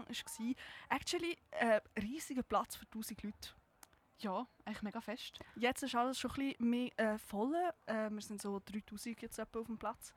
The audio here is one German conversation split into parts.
war. Actually, riesiger Platz für 1000 Leute. Ja, eigentlich mega fest. Jetzt ist alles schon ein bisschen mehr voll. Wir sind so 3000 jetzt etwa auf dem Platz.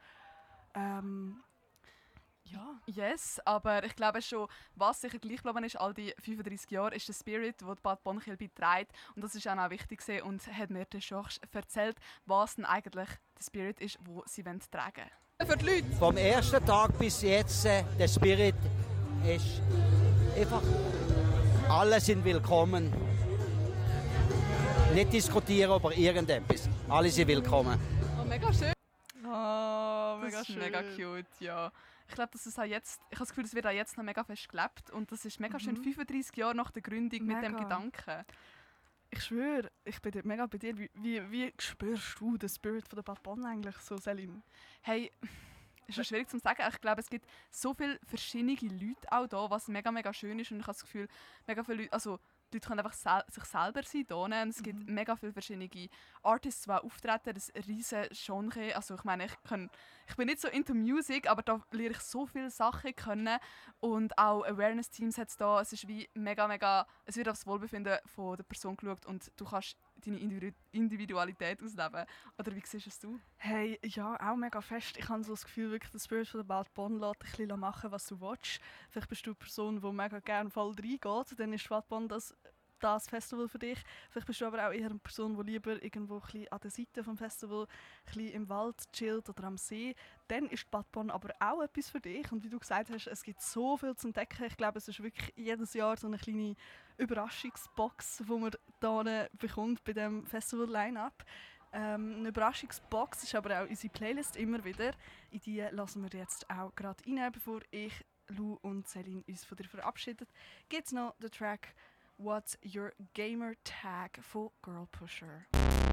Ja. Yes, aber ich glaube schon, was sicher gleich geblieben ist, all die 35 Jahre, ist der Spirit, den Bad Bonn-Kilby trägt. Und das ist auch noch wichtig gewesen und hat mir der Georges erzählt, was denn eigentlich der Spirit ist, den sie tragen wollen. Für die Leute. Vom ersten Tag bis jetzt, der Spirit ist einfach, alle sind willkommen. Nicht diskutieren über irgendetwas. Alle sind willkommen. Oh, mega schön. Oh, mega Das ist schön. mega cute, ja. Ich glaube, ich habe das Gefühl, es wird auch jetzt noch mega fest gelebt. Und das ist mega schön, 35 Jahre nach der Gründung mit dem Mega. Gedanken. Ich schwöre, ich bin dort mega bei dir. Wie spürst du den Spirit von der Bad Bonn eigentlich so, Selim? Hey, ist schon schwierig zu sagen. Ich glaube, es gibt so viele verschiedene Leute auch da, was mega, mega schön ist. Und ich habe das Gefühl, mega viele Leute, also die Leute können einfach sich selber sein hier. Und es gibt mega viele verschiedene Artists, die auftreten, das riesen Genre. Also ich meine, ich bin nicht so into Music, aber da lerne ich so viele Sachen kennen. Und auch Awareness-Teams hat es da. Es ist wie mega, mega, es wird aufs Wohlbefinden von der Person geschaut und du kannst deine Individualität ausleben. Oder wie siehst es du? Hey, ja, auch mega fest. Ich habe so das Gefühl, wirklich, der Spirit von der Bad Bonn lässt dich ein bisschen machen, was du willst. Vielleicht bist du eine Person, die mega gerne voll reingeht. Dann ist Bad Bonn das Festival für dich. Vielleicht bist du aber auch eher eine Person, die lieber irgendwo ein bisschen an der Seite des Festivals, ein bisschen im Wald chillt oder am See. Dann ist Bad Bonn aber auch etwas für dich. Und wie du gesagt hast, es gibt so viel zu entdecken. Ich glaube, es ist wirklich jedes Jahr so eine kleine Überraschungsbox, die man hier bekommt bei diesem Festival-Line-Up. Eine Überraschungsbox ist aber auch unsere Playlist immer wieder. In die lassen wir jetzt auch gerade rein, bevor ich, Lou und Celine uns von dir verabschieden. Gibt es noch den Track «What's Your Gamer Tag» von Girl Pusher.